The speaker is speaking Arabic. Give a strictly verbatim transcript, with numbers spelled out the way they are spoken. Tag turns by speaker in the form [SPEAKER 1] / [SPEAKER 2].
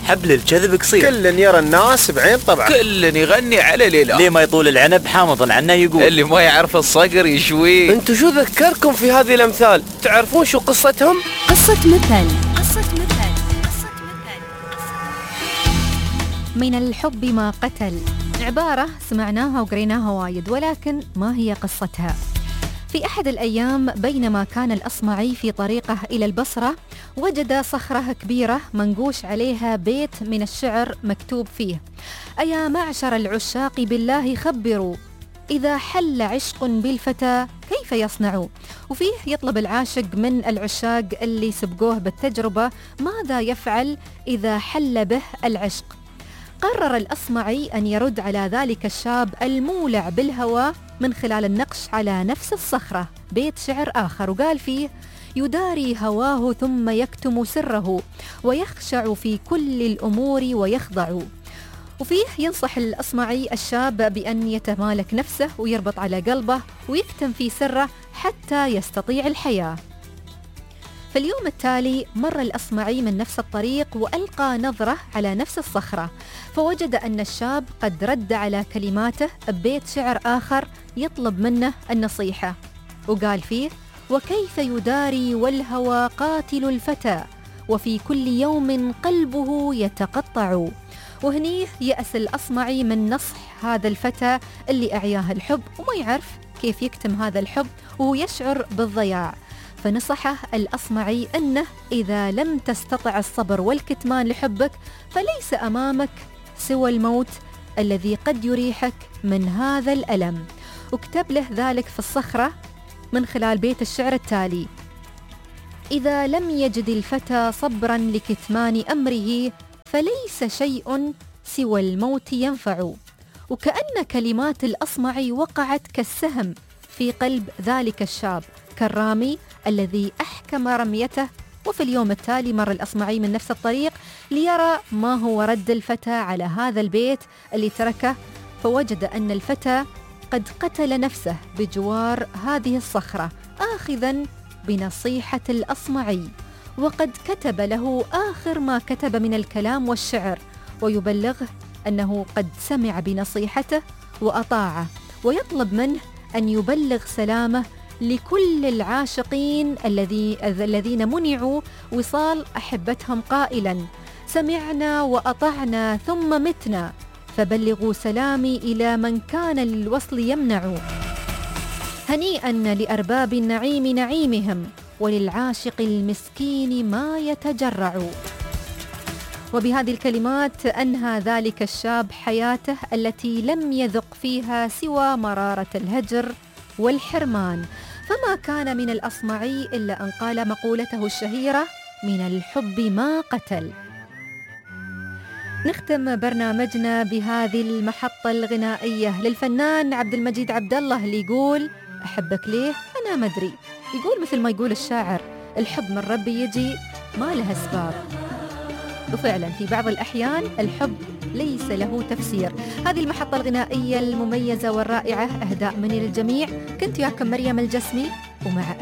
[SPEAKER 1] حبل الجذب قصير،
[SPEAKER 2] كل يرى الناس بعين طبعه،
[SPEAKER 3] كل يغني على ليلة،
[SPEAKER 1] ليه ما يطول العنب حامض عنه يقول،
[SPEAKER 3] اللي ما يعرف الصقر يشوي.
[SPEAKER 2] انتو شو ذكركم في هذه الأمثال؟ تعرفون شو قصتهم؟
[SPEAKER 4] قصة مثل. قصة مثل. قصة مثل. من الحب ما قتل، عبارة سمعناها وقريناها وايد، ولكن ما هي قصتها؟ في أحد الأيام بينما كان الأصمعي في طريقه إلى البصرة، وجد صخرة كبيرة منقوش عليها بيت من الشعر مكتوب فيه: أيا معشر العشاق بالله خبروا، إذا حل عشق بالفتى كيف يصنع؟ وفيه يطلب العاشق من العشاق اللي سبقوه بالتجربة ماذا يفعل إذا حل به العشق. قرر الأصمعي أن يرد على ذلك الشاب المولع بالهوى من خلال النقش على نفس الصخرة بيت شعر آخر، وقال فيه: يداري هواه ثم يكتم سره، ويخشع في كل الأمور ويخضع. وفيه ينصح الأصمعي الشاب بأن يتمالك نفسه ويربط على قلبه ويكتم في سره حتى يستطيع الحياة. في اليوم التالي مر الأصمعي من نفس الطريق وألقى نظرة على نفس الصخرة، فوجد أن الشاب قد رد على كلماته ببيت شعر آخر يطلب منه النصيحة، وقال فيه: وكيف يداري والهوى قاتل الفتى، وفي كل يوم قلبه يتقطع. وهنيه يأس الأصمعي من نصح هذا الفتى اللي أعياه الحب وما يعرف كيف يكتم هذا الحب وهو يشعر بالضياع، فنصحه الأصمعي أنه إذا لم تستطع الصبر والكتمان لحبك فليس أمامك سوى الموت الذي قد يريحك من هذا الألم. وكتب له ذلك في الصخرة من خلال بيت الشعر التالي: إذا لم يجد الفتى صبرا لكتمان أمره فليس شيء سوى الموت ينفع. وكأن كلمات الأصمعي وقعت كالسهم في قلب ذلك الشاب كالرامي الذي أحكم رميته. وفي اليوم التالي مر الأصمعي من نفس الطريق ليرى ما هو رد الفتى على هذا البيت اللي تركه، فوجد أن الفتى قد قتل نفسه بجوار هذه الصخرة آخذا بنصيحة الأصمعي، وقد كتب له آخر ما كتب من الكلام والشعر، ويبلغه أنه قد سمع بنصيحته وأطاعه، ويطلب منه أن يبلغ سلامه لكل العاشقين الذي الذين منعوا وصال أحبتهم، قائلا: سمعنا وأطعنا ثم متنا، فبلغوا سلامي إلى من كان للوصل يمنع. هنيئا لأرباب النعيم نعيمهم، وللعاشق المسكين ما يتجرع. وبهذه الكلمات أنهى ذلك الشاب حياته التي لم يذق فيها سوى مرارة الهجر والحرمان، فما كان من الأصمعي إلا أن قال مقولته الشهيرة: من الحب ما قتل. نختم برنامجنا بهذه المحطة الغنائية للفنان عبد المجيد عبد الله اللي يقول: أحبك ليه أنا مدري. يقول مثل ما يقول الشاعر: الحب من ربي يجي ما له أسباب. وفعلا في بعض الأحيان الحب ليس له تفسير. هذه المحطة الغنائية المميزة والرائعة أهداء مني للجميع. كنت وياكم مريم الجسمي، ومع